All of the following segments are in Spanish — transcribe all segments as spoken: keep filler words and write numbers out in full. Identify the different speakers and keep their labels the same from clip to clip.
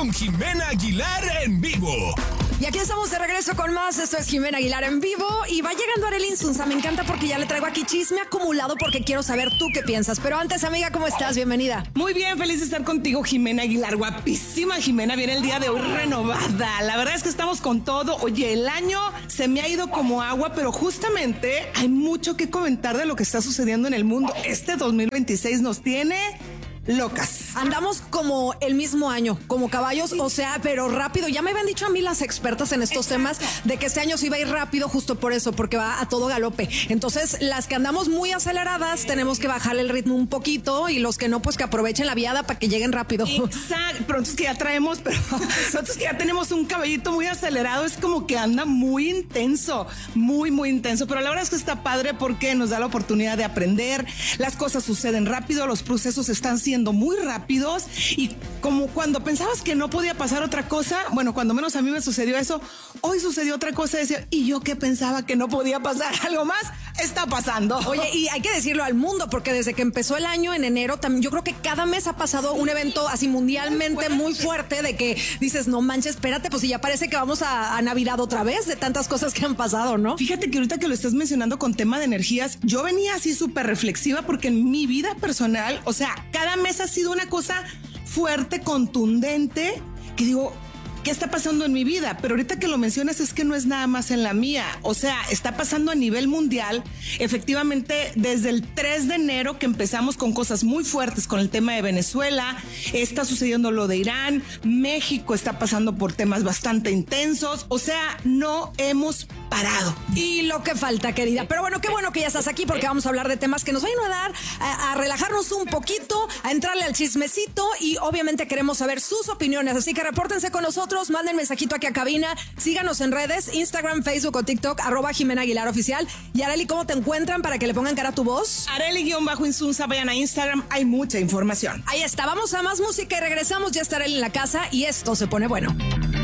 Speaker 1: con Jimena Aguilar en vivo.
Speaker 2: Y aquí estamos de regreso con más. Esto es Jimena Aguilar en vivo. Y va llegando Arely Insunza. Me encanta porque ya le traigo aquí chisme acumulado porque quiero saber tú qué piensas. Pero antes, amiga, ¿cómo estás? Bienvenida.
Speaker 3: Muy bien, feliz de estar contigo, Jimena Aguilar. Guapísima Jimena, viene el día de hoy renovada. La verdad es que estamos con todo. Oye, el año se me ha ido como agua, pero justamente hay mucho que comentar de lo que está sucediendo en el mundo. Este dos mil veintiséis nos tiene locas.
Speaker 2: Andamos como el mismo año, como caballos, o sea, pero rápido. Ya me habían dicho a mí las expertas en estos temas de que este año se iba a ir rápido justo por eso, porque va a todo galope. Entonces, las que andamos muy aceleradas tenemos que bajar el ritmo un poquito y los que no, pues que aprovechen la viada para que lleguen rápido.
Speaker 3: Exacto, pero nosotros que ya traemos, pero nosotros que ya tenemos un caballito muy acelerado, es como que anda muy intenso, muy, muy intenso. Pero la verdad es que está padre porque nos da la oportunidad de aprender. Las cosas suceden rápido, los procesos están siendo muy rápidos y como cuando pensabas que no podía pasar otra cosa, bueno, cuando menos a mí me sucedió eso, hoy sucedió otra cosa, decía, y yo que pensaba que no podía pasar algo más, está pasando.
Speaker 2: Oye, y hay que decirlo al mundo, porque desde que empezó el año en enero, también yo creo que cada mes ha pasado un evento así mundialmente muy fuerte, de que dices, no manches, espérate, pues si ya parece que vamos a, a Navidad otra vez, de tantas cosas que han pasado, ¿no?
Speaker 3: Fíjate que ahorita que lo estás mencionando con tema de energías, yo venía así súper reflexiva porque en mi vida personal, o sea, cada mes ha sido una cosa fuerte, contundente, que digo, ¿qué está pasando en mi vida? Pero ahorita que lo mencionas es que no es nada más en la mía. O sea, está pasando a nivel mundial. Efectivamente, desde el tres de enero que empezamos con cosas muy fuertes con el tema de Venezuela, está sucediendo lo de Irán, México está pasando por temas bastante intensos. O sea, no hemos parado.
Speaker 2: Y lo que falta, querida. Pero bueno, qué bueno que ya estás aquí porque vamos a hablar de temas que nos van a ayudar a, a relajarnos un poquito, a entrarle al chismecito y obviamente queremos saber sus opiniones. Así que repórtense con nosotros. Manden mensajito aquí a cabina, síganos en redes, Instagram, Facebook o TikTok, arroba Jimena Aguilar Oficial. Y Arely, ¿cómo te encuentran para que le pongan cara a tu voz?
Speaker 3: Arely-Insunza, vayan a Instagram, hay mucha información.
Speaker 2: Ahí está, vamos a más música y regresamos, ya está Arely en la casa y esto se pone bueno.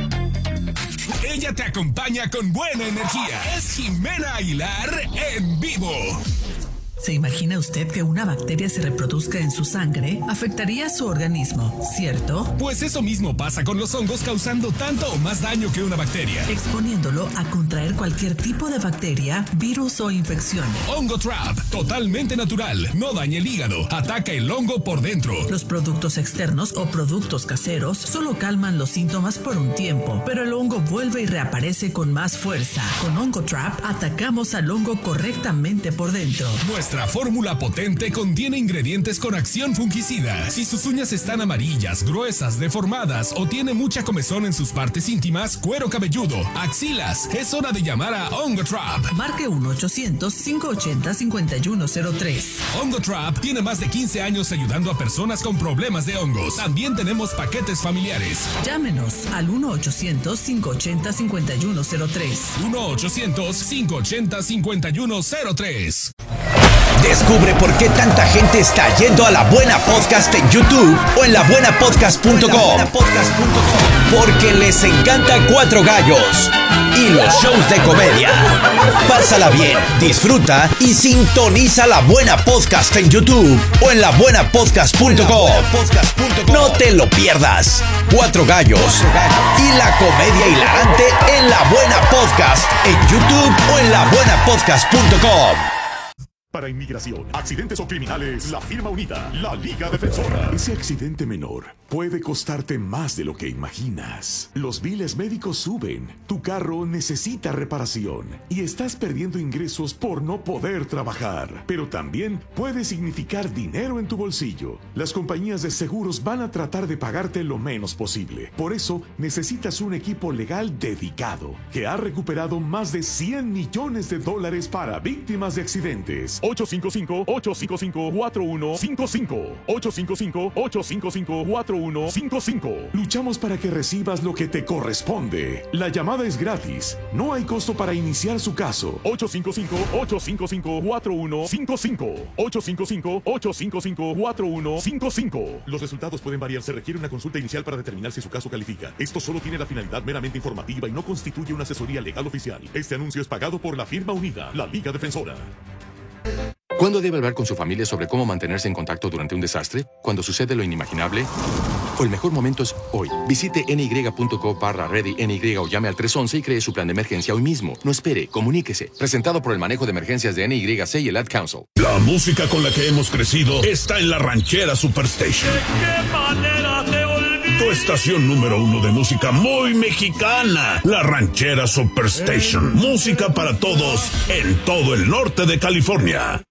Speaker 1: Ella te acompaña con buena energía. Es Jimena Aguilar en vivo.
Speaker 4: ¿Se imagina usted que una bacteria se reproduzca en su sangre? Afectaría su organismo, ¿cierto?
Speaker 1: Pues eso mismo pasa con los hongos, causando tanto o más daño que una bacteria.
Speaker 4: Exponiéndolo a contraer cualquier tipo de bacteria, virus o infección.
Speaker 1: Hongo Trap, totalmente natural, no daña el hígado, ataca el hongo por dentro.
Speaker 4: Los productos externos o productos caseros solo calman los síntomas por un tiempo, pero el hongo vuelve y reaparece con más fuerza. Con Hongo Trap atacamos al hongo correctamente por dentro.
Speaker 1: Nuestra fórmula potente contiene ingredientes con acción fungicida. Si sus uñas están amarillas, gruesas, deformadas o tiene mucha comezón en sus partes íntimas, cuero cabelludo, axilas, es hora de llamar a Hongo Trap.
Speaker 4: Marque uno ochocientos, cinco ochenta, cincuenta y uno cero tres.
Speaker 1: Hongo Trap tiene más de quince años ayudando a personas con problemas de hongos. También tenemos paquetes familiares.
Speaker 4: Llámenos al uno ochocientos, cinco ochenta, cincuenta y uno cero tres.
Speaker 1: uno ochocientos, cinco ochenta, cincuenta y uno cero tres.
Speaker 5: Descubre por qué tanta gente está yendo a La Buena Podcast en YouTube o en la buena podcast punto com. Porque les encanta Cuatro Gallos y los shows de comedia. Pásala bien, disfruta y sintoniza La Buena Podcast en YouTube o en la buena podcast punto com. No te lo pierdas. Cuatro Gallos y la comedia hilarante en La Buena Podcast en YouTube o en la buena podcast punto com.
Speaker 6: Para inmigración, accidentes o criminales, la firma unida, la Liga Defensora. Ese accidente menor puede costarte más de lo que imaginas. Los biles médicos suben, tu carro necesita reparación y estás perdiendo ingresos por no poder trabajar. Pero también puede significar dinero en tu bolsillo. Las compañías de seguros van a tratar de pagarte lo menos posible. Por eso necesitas un equipo legal dedicado que ha recuperado más de cien millones de dólares para víctimas de accidentes. ocho cinco cinco, ocho cinco cinco, cuatro uno cinco cinco. ocho cinco cinco, ocho cinco cinco, cuatro uno cinco cinco. Luchamos para que recibas lo que te corresponde. La llamada es gratis. No hay costo para iniciar su caso. ocho cinco cinco, ocho cinco cinco, cuatro uno cinco cinco. ocho cinco cinco, ocho cinco cinco, cuatro uno cinco cinco. Los resultados pueden variar. Se requiere una consulta inicial para determinar si su caso califica. Esto solo tiene la finalidad meramente informativa y no constituye una asesoría legal oficial. Este anuncio es pagado por la firma unida, la Liga Defensora.
Speaker 7: ¿Cuándo debe hablar con su familia sobre cómo mantenerse en contacto durante un desastre? ¿Cuando sucede lo inimaginable? O el mejor momento es hoy. Visite N Y punto co barra ready N Y o llame al tres once y cree su plan de emergencia hoy mismo. No espere, comuníquese. Presentado por el manejo de emergencias de N Y C y el Ad Council.
Speaker 8: La música con la que hemos crecido está en la Ranchera Superstation.
Speaker 9: ¿De qué manera te olvido?
Speaker 8: Tu estación número uno de música muy mexicana. La Ranchera Superstation. Música para todos en todo el norte de California.